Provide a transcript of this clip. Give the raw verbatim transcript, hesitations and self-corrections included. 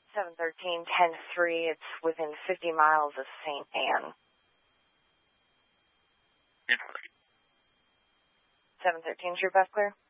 seven thirteen, ten three. It's within fifty miles of Saint Anne. seven thirteen, is your best clear?